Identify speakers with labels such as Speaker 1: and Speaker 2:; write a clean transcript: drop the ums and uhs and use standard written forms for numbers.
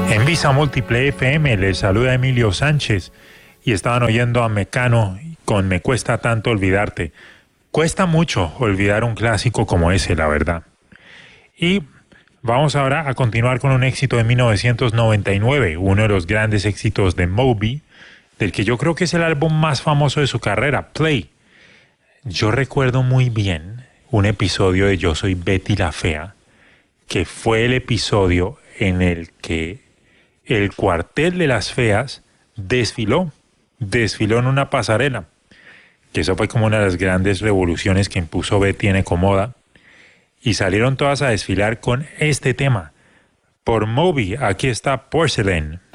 Speaker 1: En Visa Múltiple FM les saluda Emilio Sánchez y estaban oyendo a Mecano con Me cuesta tanto olvidarte. Cuesta mucho olvidar un clásico como ese, la verdad. Y vamos ahora a continuar con un éxito de 1999, uno de los grandes éxitos de Moby, del que yo creo que es el álbum más famoso de su carrera, Play. Yo recuerdo muy bien un episodio de Yo soy Betty la Fea, que fue el episodio en el que el cuartel de las feas desfiló en una pasarela, que eso fue como una de las grandes revoluciones que impuso Betty en Ecomoda, y salieron todas a desfilar con este tema. Por Moby, aquí está Porcelain.